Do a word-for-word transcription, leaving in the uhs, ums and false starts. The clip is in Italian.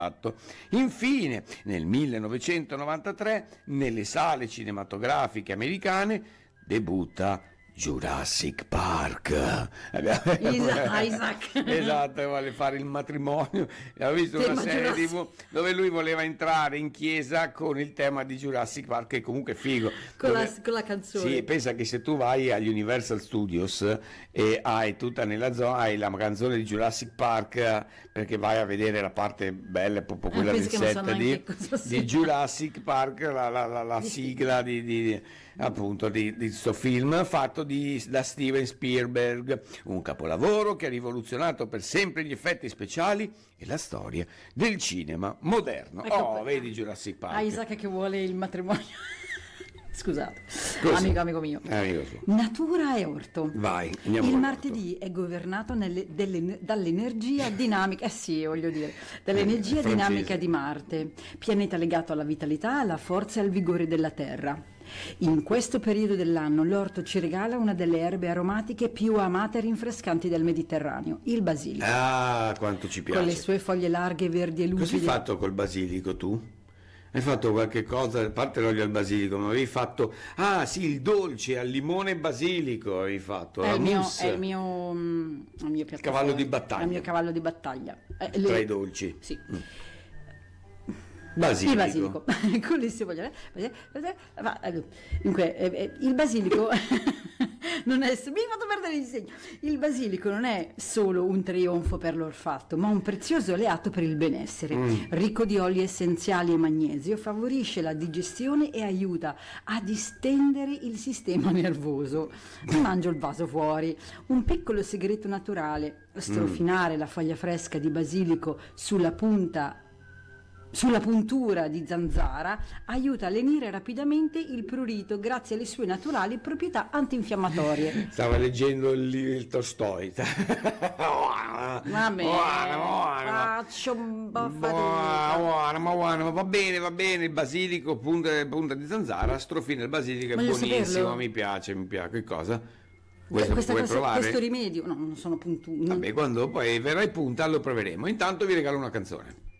Infine, nel millenovecentonovantatré, nelle sale cinematografiche americane debutta Jurassic Park. Isaac. Esatto, vuole fare il matrimonio. Avevo visto Tema una serie Jurassic. tivù dove lui voleva entrare in chiesa con il tema di Jurassic Park, che comunque è figo. Con, Dove- la, con la canzone. Sì, pensa che se tu vai agli Universal Studios e hai tutta nella zona, hai la canzone di Jurassic Park, eh, perché vai a vedere la parte bella, è proprio Ah, quella del penso che non set sanno di, neanche cosa sia. di Jurassic Park, la, la- la- la sigla di, di- appunto di questo film fatto di- da Steven Spielberg, un capolavoro che ha rivoluzionato per sempre gli effetti speciali e la storia del cinema moderno. Ecco, Oh, per- vedi Jurassic Park. Isaac che vuole il matrimonio. Scusate, Così. amico, amico mio. Amico suo. Natura e orto. Vai, andiamo Il con martedì è governato nelle- delle- dall'energia dinamica, eh sì, voglio dire, dall'energia Eh, francese. dinamica di Marte, pianeta legato alla vitalità, alla forza e al vigore della Terra. In questo periodo dell'anno l'orto ci regala una delle erbe aromatiche più amate e rinfrescanti del Mediterraneo, il basilico. Ah, quanto ci piace. Con le sue foglie larghe, verdi e Cosa hai lucide. fatto col basilico tu? Hai fatto qualche cosa, a parte l'olio al basilico, ma avevi fatto... Ah sì, il dolce al limone e basilico avevi fatto, È la il, mio, mousse, è il mio, mm, il mio piatto Cavallo forte, di battaglia. è il mio cavallo di battaglia. Eh, tra le- i dolci. Sì. Basilico. Il basilico, con le sue foglie. Ma, eh, Dunque, eh, eh, il basilico non è. Mi hai fatto perdere il disegno. Il basilico non è solo un trionfo per l'olfatto, ma un prezioso alleato per il benessere. Ricco di oli essenziali e magnesio, favorisce la digestione e aiuta a distendere il sistema nervoso. Mi mangio il vaso fuori. Un piccolo segreto naturale: strofinare la foglia fresca di basilico sulla punta sulla puntura di zanzara aiuta a lenire rapidamente il prurito grazie alle sue naturali proprietà antinfiammatorie. Stava leggendo il, il Tolstoi. Va bene, Buono, buono. faccio un po' Buono, fatica. buono, ma buono, ma va bene, va bene, il basilico, punta, punta di zanzara, strofina il basilico, è Voglio buonissimo, saperlo. mi piace, mi piace. Che cosa? Vuoi, Questa vuoi cosa- provare? questo rimedio, no, non sono puntuali. Vabbè, quando poi verrai punta lo proveremo. Intanto vi regalo una canzone.